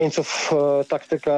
Ukraińców taktykę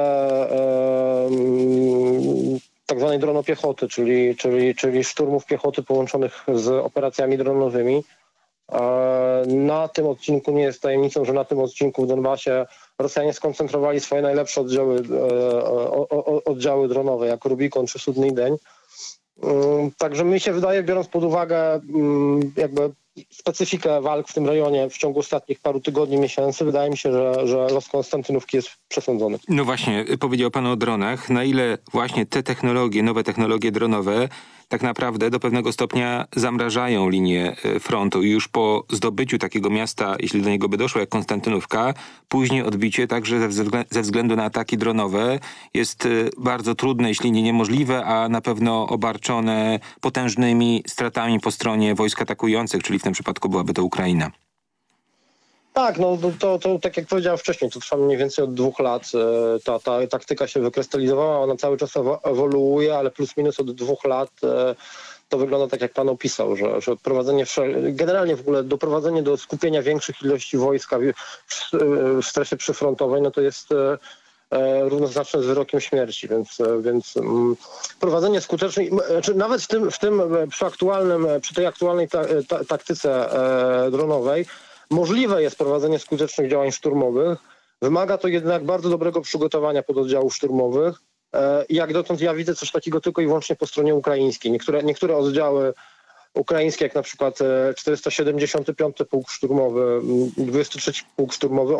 tak zwanej dronopiechoty, czyli szturmów piechoty połączonych z operacjami dronowymi. Na tym odcinku nie jest tajemnicą, że na tym odcinku w Donbasie Rosjanie skoncentrowali swoje najlepsze oddziały dronowe, jak Rubikon czy Sudny Dzień. Także mi się wydaje, biorąc pod uwagę jakby specyfikę walk w tym rejonie w ciągu ostatnich paru tygodni, miesięcy, wydaje mi się, że los Konstantynówki jest przesądzony. No właśnie, powiedział pan o dronach. Na ile właśnie te technologie, nowe technologie dronowe tak naprawdę do pewnego stopnia zamrażają linię frontu i już po zdobyciu takiego miasta, jeśli do niego by doszło jak Konstantynówka, później odbicie także ze względu na ataki dronowe jest bardzo trudne, jeśli nie niemożliwe, a na pewno obarczone potężnymi stratami po stronie wojsk atakujących, czyli w tym przypadku byłaby to Ukraina. Tak, no to tak jak powiedziałem wcześniej, to trwa mniej więcej od 2 lat. Ta taktyka się wykrystalizowała, ona cały czas ewoluuje, ale plus minus od 2 lat to wygląda tak, jak pan opisał, że prowadzenie, generalnie w ogóle doprowadzenie do skupienia większych ilości wojska w strefie przyfrontowej, no to jest równoznaczne z wyrokiem śmierci, więc prowadzenie skutecznej, nawet przy tej aktualnej taktyce dronowej możliwe jest prowadzenie skutecznych działań szturmowych. Wymaga to jednak bardzo dobrego przygotowania pododdziałów szturmowych. Jak dotąd ja widzę coś takiego tylko i wyłącznie po stronie ukraińskiej. Niektóre oddziały ukraińskie, jak na przykład 475 Pułk Szturmowy, 23 Pułk Szturmowy,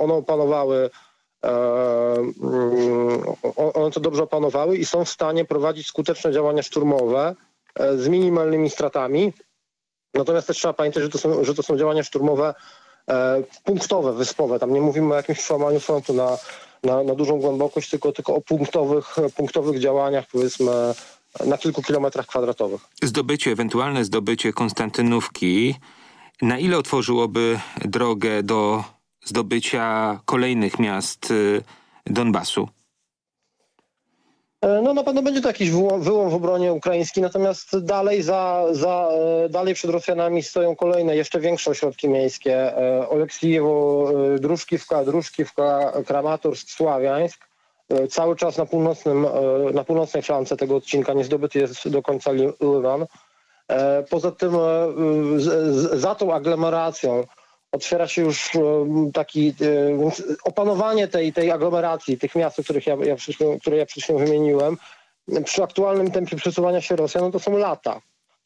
one to dobrze opanowały i są w stanie prowadzić skuteczne działania szturmowe z minimalnymi stratami. Natomiast też trzeba pamiętać, że to są działania szturmowe punktowe, wyspowe. Tam nie mówimy o jakimś przełamaniu frontu na dużą głębokość, tylko o punktowych działaniach, powiedzmy, na kilku kilometrach kwadratowych. Ewentualne zdobycie Konstantynówki, na ile otworzyłoby drogę do zdobycia kolejnych miast Donbasu? No na pewno będzie to jakiś wyłom w obronie ukraińskiej, natomiast dalej przed Rosjanami stoją kolejne, jeszcze większe ośrodki miejskie. Oleksijewo, Druszkiwka, Kramatorsk, Sławiańsk. Cały czas na północnej flance tego odcinka nie zdobyty jest do końca Liman. Poza tym za tą aglomeracją otwiera się już opanowanie tej aglomeracji, tych miast, które ja przed chwilą wymieniłem, przy aktualnym tempie przesuwania się Rosjan, no to są lata.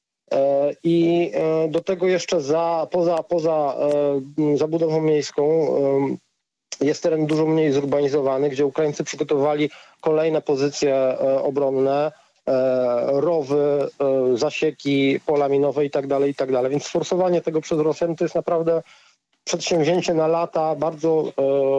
I do tego jeszcze poza zabudową miejską jest teren dużo mniej zurbanizowany, gdzie Ukraińcy przygotowali kolejne pozycje obronne, rowy, zasieki, pola minowe i tak dalej. Więc sforsowanie tego przez Rosjan to jest naprawdę przedsięwzięcie na lata bardzo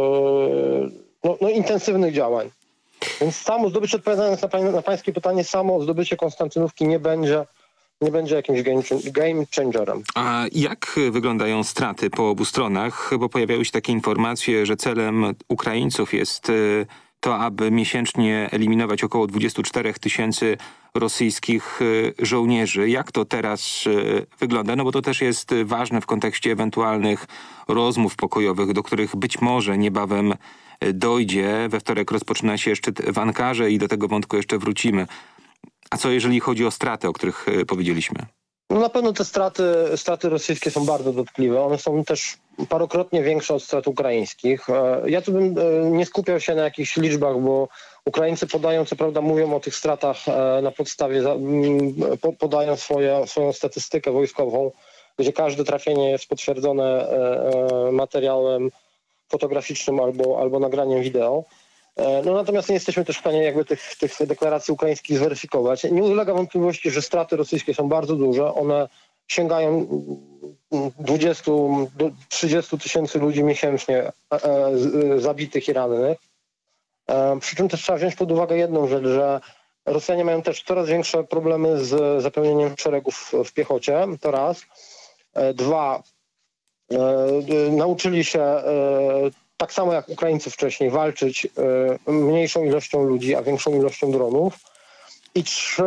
intensywnych działań. Więc samo zdobycie, odpowiadając na pańskie pytanie, samo zdobycie Konstantynówki nie będzie jakimś game changerem. A jak wyglądają straty po obu stronach? Bo pojawiały się takie informacje, że celem Ukraińców jest to, aby miesięcznie eliminować około 24 000 rosyjskich żołnierzy. Jak to teraz wygląda? No bo to też jest ważne w kontekście ewentualnych rozmów pokojowych, do których być może niebawem dojdzie. We wtorek rozpoczyna się szczyt w Ankarze i do tego wątku jeszcze wrócimy. A co jeżeli chodzi o straty, o których powiedzieliśmy? No na pewno te straty rosyjskie są bardzo dotkliwe. One są też parokrotnie większe od strat ukraińskich. Ja tu bym nie skupiał się na jakichś liczbach, bo Ukraińcy podają, co prawda mówią o tych stratach na podstawie, podają swoją statystykę wojskową, gdzie każde trafienie jest potwierdzone materiałem fotograficznym albo nagraniem wideo. No natomiast nie jesteśmy też w stanie jakby tych deklaracji ukraińskich zweryfikować. Nie ulega wątpliwości, że straty rosyjskie są bardzo duże. One sięgają 20 do 30 tysięcy ludzi miesięcznie zabitych i rannych. Przy czym też trzeba wziąć pod uwagę jedną rzecz, że Rosjanie mają też coraz większe problemy z zapełnieniem szeregów w piechocie. To raz. Dwa, nauczyli się tak samo jak Ukraińcy wcześniej walczyć mniejszą ilością ludzi, a większą ilością dronów. I 3,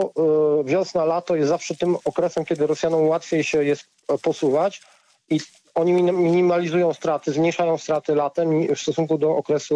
wiosna, lato jest zawsze tym okresem, kiedy Rosjanom łatwiej się jest posuwać i oni minimalizują straty, zmniejszają straty latem w stosunku do okresu